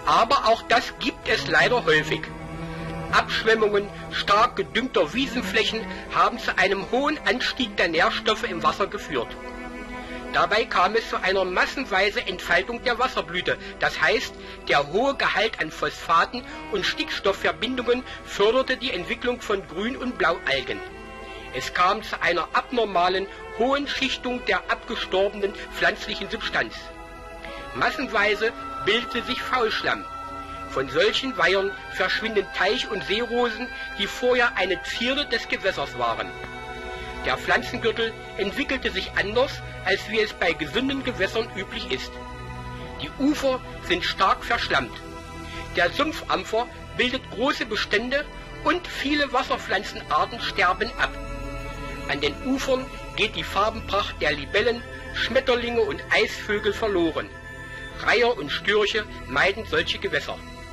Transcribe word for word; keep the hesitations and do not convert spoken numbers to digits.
Aber auch das gibt es leider häufig. Abschwemmungen stark gedüngter Wiesenflächen haben zu einem hohen Anstieg der Nährstoffe im Wasser geführt. Dabei kam es zu einer massenweisen Entfaltung der Wasserblüte, das heißt, der hohe Gehalt an Phosphaten und Stickstoffverbindungen förderte die Entwicklung von Grün- und Blaualgen. Es kam zu einer abnormalen, hohen Schichtung der abgestorbenen pflanzlichen Substanz. Massenweise bildete sich Faulschlamm. Von solchen Weihern verschwinden Teich- und Seerosen, die vorher eine Zierde des Gewässers waren. Der Pflanzengürtel entwickelte sich anders, als wie es bei gesunden Gewässern üblich ist. Die Ufer sind stark verschlammt. Der Sumpfampfer bildet große Bestände und viele Wasserpflanzenarten sterben ab. An den Ufern geht die Farbenpracht der Libellen, Schmetterlinge und Eisvögel verloren. Reiher und Störche meiden solche Gewässer.